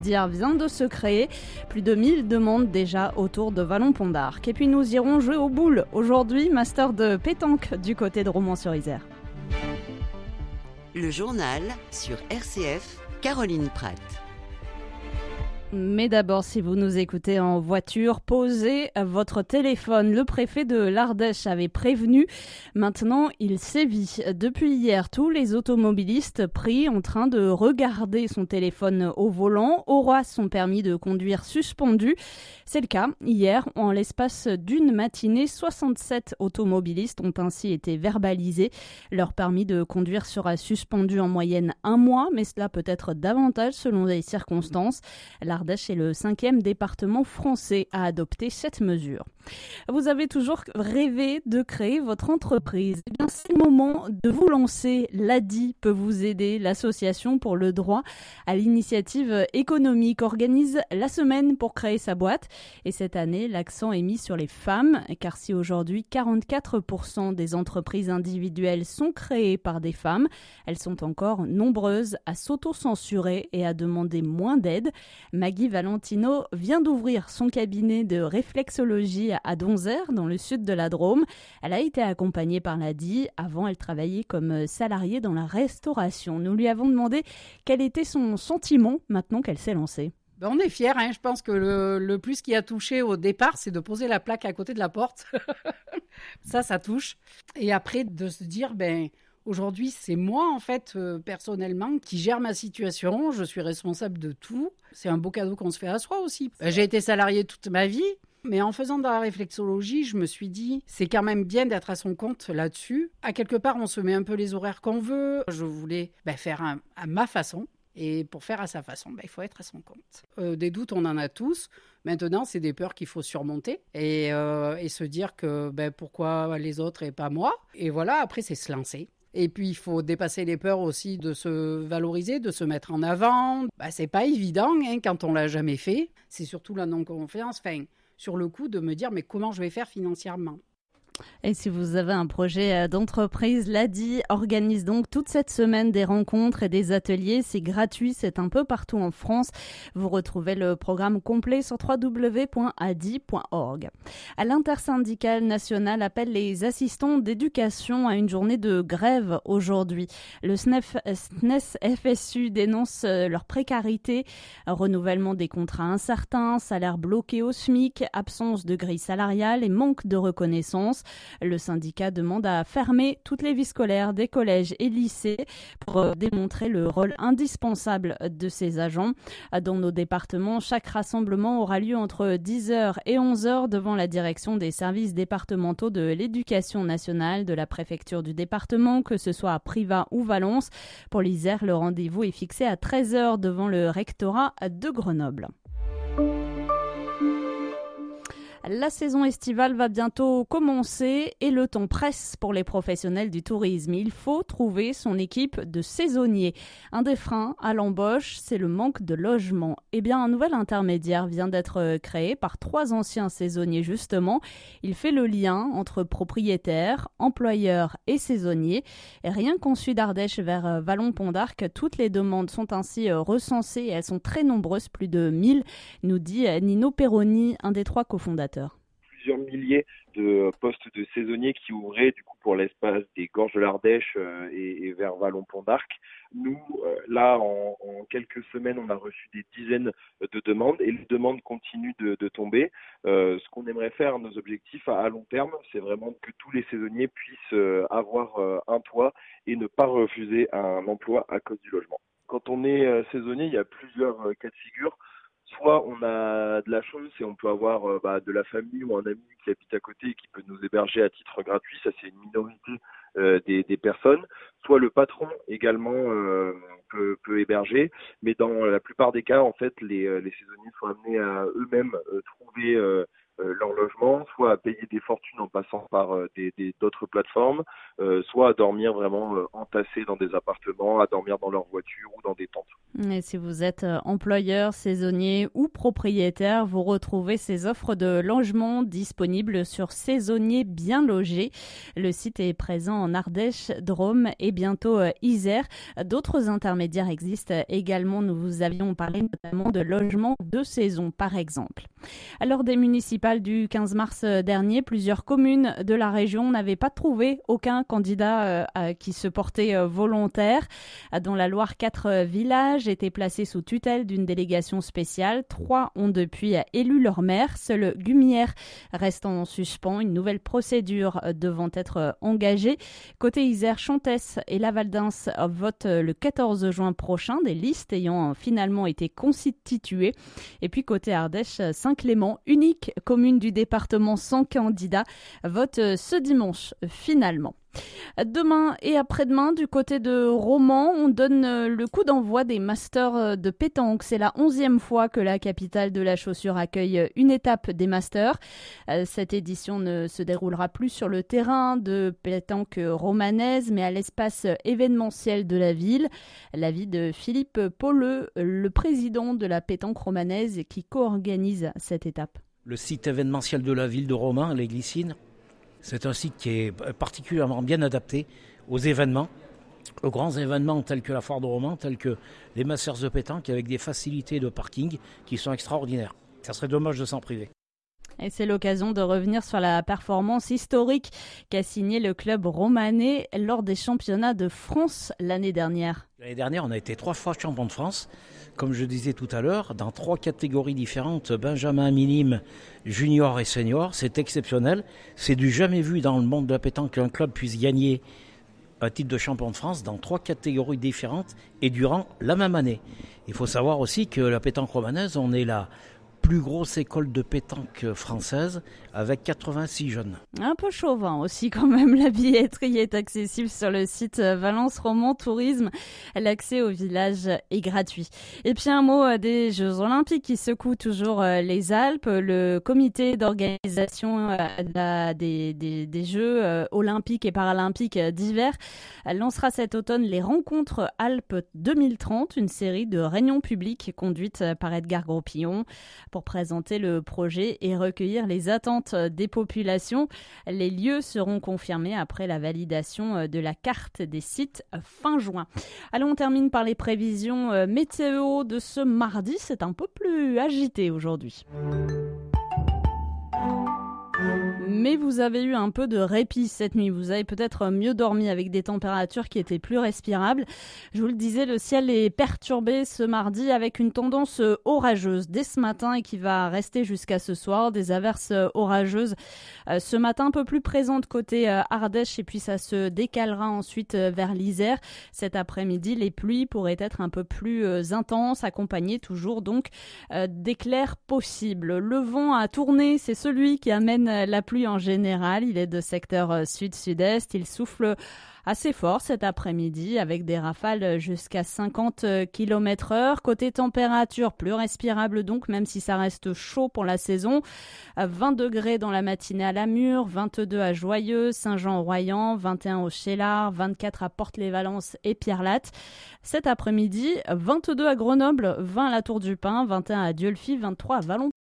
vient de se créer. Plus de 1000 demandes déjà autour de Vallon-Pont d'Arc. Et puis nous irons jouer aux boules. Aujourd'hui, master de pétanque du côté de Romans-sur-Isère. Le journal sur RCF, Caroline Pratt. Mais d'abord, si vous nous écoutez en voiture, posez votre téléphone. Le préfet de l'Ardèche avait prévenu. Maintenant, il sévit. Depuis hier, tous les automobilistes pris en train de regarder son téléphone au volant aura son permis de conduire suspendu. C'est le cas. Hier, en l'espace d'une matinée, 67 automobilistes ont ainsi été verbalisés. Leur permis de conduire sera suspendu en moyenne 1 mois, mais cela peut être davantage selon les circonstances. L'Ardèche est le 5e département français à adopter cette mesure. Vous avez toujours rêvé de créer votre entreprise. Eh bien, c'est le moment de vous lancer. L'ADI peut vous aider. L'association pour le droit à l'initiative économique organise la semaine pour créer sa boîte. Et cette année, l'accent est mis sur les femmes, car si aujourd'hui 44% des entreprises individuelles sont créées par des femmes, elles sont encore nombreuses à s'auto-censurer et à demander moins d'aide. Maggie Valentino vient d'ouvrir son cabinet de réflexologie à Donzère, dans le sud de la Drôme. Elle a été accompagnée par l'ADI. Avant, elle travaillait comme salariée dans la restauration. Nous lui avons demandé quel était son sentiment maintenant qu'elle s'est lancée. On est fiers, Je pense que le plus qui a touché au départ, c'est de poser la plaque à côté de la porte. Ça touche. Et après, de se dire, aujourd'hui, c'est moi, personnellement, qui gère ma situation. Je suis responsable de tout. C'est un beau cadeau qu'on se fait à soi aussi. J'ai été salariée toute ma vie. Mais en faisant de la réflexologie, je me suis dit, c'est quand même bien d'être à son compte là-dessus. À quelque part, on se met un peu les horaires qu'on veut. Je voulais faire à ma façon. Et pour faire à sa façon, il faut être à son compte. Des doutes, on en a tous. Maintenant, c'est des peurs qu'il faut surmonter et se dire que pourquoi les autres et pas moi. Et voilà, après, c'est se lancer. Et puis, il faut dépasser les peurs aussi de se valoriser, de se mettre en avant. C'est pas évident quand on l'a jamais fait. C'est surtout la non-confiance. Sur le coup de me dire, mais comment je vais faire financièrement ? Et si vous avez un projet d'entreprise, l'ADI organise donc toute cette semaine des rencontres et des ateliers. C'est gratuit, c'est un peu partout en France. Vous retrouvez le programme complet sur www.adi.org. L'intersyndicale nationale appelle les assistants d'éducation à une journée de grève aujourd'hui. Le SNES-FSU dénonce leur précarité, renouvellement des contrats incertains, salaire bloqué au SMIC, absence de grille salariale et manque de reconnaissance. Le syndicat demande à fermer toutes les vies scolaires des collèges et lycées pour démontrer le rôle indispensable de ces agents. Dans nos départements, chaque rassemblement aura lieu entre 10h et 11h devant la direction des services départementaux de l'éducation nationale de la préfecture du département, que ce soit à Privas ou Valence. Pour l'Isère, le rendez-vous est fixé à 13h devant le rectorat de Grenoble. La saison estivale va bientôt commencer et le temps presse pour les professionnels du tourisme. Il faut trouver son équipe de saisonniers. Un des freins à l'embauche, c'est le manque de logement. Eh bien, un nouvel intermédiaire vient d'être créé par 3 anciens saisonniers justement. Il fait le lien entre propriétaires, employeurs et saisonniers. Et rien qu'en Sud-Ardèche vers Vallon-Pont d'Arc, toutes les demandes sont ainsi recensées et elles sont très nombreuses, plus de 1000, nous dit Nino Perroni, un des 3 cofondateurs. Plusieurs milliers de postes de saisonniers qui ouvraient du coup pour l'espace des Gorges de l'Ardèche et vers Vallon-Pont d'Arc. Nous, là, en quelques semaines, on a reçu des dizaines de demandes et les demandes continuent de tomber. Ce qu'on aimerait faire, nos objectifs à long terme, c'est vraiment que tous les saisonniers puissent avoir un toit et ne pas refuser un emploi à cause du logement. Quand on est saisonnier, il y a plusieurs cas de figure. Soit on a de la chance et on peut avoir de la famille ou un ami qui habite à côté et qui peut nous héberger à titre gratuit. Ça, c'est une minorité des personnes. Soit le patron également peut héberger. Mais dans la plupart des cas, en fait, les saisonniers sont amenés à eux-mêmes trouver leur logement, soit à payer des fortunes en passant par d'autres plateformes, soit à dormir vraiment entassés dans des appartements, à dormir dans leur voiture ou dans des tentes. Et si vous êtes employeur, saisonnier ou propriétaires. Vous retrouvez ces offres de logement disponibles sur Saisonniers Bien Logés. Le site est présent en Ardèche, Drôme et bientôt Isère. D'autres intermédiaires existent également. Nous vous avions parlé notamment de logements de saison, par exemple. Lors des municipales du 15 mars dernier, plusieurs communes de la région n'avaient pas trouvé aucun candidat qui se portait volontaire. Dans la Loire, 4 villages étaient placés sous tutelle d'une délégation spéciale. 3 ont depuis élu leur maire. Seul Gumière reste en suspens. Une nouvelle procédure devant être engagée. Côté Isère, Chantès et Laval-d'Ains votent le 14 juin prochain, des listes ayant finalement été constituées. Et puis côté Ardèche, Saint-Clément, unique commune du département sans candidat, vote ce dimanche finalement. Demain et après-demain, du côté de Romans, on donne le coup d'envoi des Masters de pétanque. C'est la 11e fois que la capitale de la chaussure accueille une étape des Masters. Cette édition ne se déroulera plus sur le terrain de pétanque romanaise, mais à l'espace événementiel de la ville. L'avis de Philippe Pauleux, le président de la pétanque romanaise qui co-organise cette étape. Le site événementiel de la ville de Romans, les Glycines, c'est un site qui est particulièrement bien adapté aux événements, aux grands événements tels que la foire de Romans, tels que les Masters de pétanque, avec des facilités de parking qui sont extraordinaires. Ça serait dommage de s'en priver. Et c'est l'occasion de revenir sur la performance historique qu'a signée le club romanais lors des championnats de France l'année dernière. L'année dernière, on a été 3 fois champion de France, comme je disais tout à l'heure, dans 3 catégories différentes, Benjamin, minime, junior et senior. C'est exceptionnel. C'est du jamais vu dans le monde de la pétanque qu'un club puisse gagner un titre de champion de France dans 3 catégories différentes et durant la même année. Il faut savoir aussi que la pétanque romanaise, on est la plus grosse école de pétanque française avec 86 jeunes. Un peu chauvin aussi quand même, la billetterie est accessible sur le site Valence Romans Tourisme. L'accès au village est gratuit. Et puis un mot des Jeux Olympiques qui secouent toujours les Alpes. Le comité d'organisation des Jeux Olympiques et Paralympiques d'hiver lancera cet automne les Rencontres Alpes 2030, une série de réunions publiques conduites par Edgar Gros-Pillon pour présenter le projet et recueillir les attentes des populations. Les lieux seront confirmés après la validation de la carte des sites fin juin. Allons, on termine par les prévisions météo de ce mardi. C'est un peu plus agité aujourd'hui. Mais vous avez eu un peu de répit cette nuit. Vous avez peut-être mieux dormi avec des températures qui étaient plus respirables. Je vous le disais, le ciel est perturbé ce mardi avec une tendance orageuse dès ce matin et qui va rester jusqu'à ce soir. Des averses orageuses ce matin un peu plus présentes côté Ardèche et puis ça se décalera ensuite vers l'Isère. Cet après-midi, les pluies pourraient être un peu plus intenses, accompagnées toujours donc d'éclairs possibles. Le vent a tourné, c'est celui qui amène la pluie en général. Il est de secteur sud-sud-est. Il souffle assez fort cet après-midi avec des rafales jusqu'à 50 km/h. Côté température, plus respirable donc, même si ça reste chaud pour la saison. 20 degrés dans la matinée à Lamure, 22 à Joyeux, Saint-Jean-Royan, 21 au Cheylard, 24 à Porte-les-Valences et Pierrelatte. Cet après-midi, 22 à Grenoble, 20 à la Tour du Pin, 21 à Dieulefit, 23 à Vallon.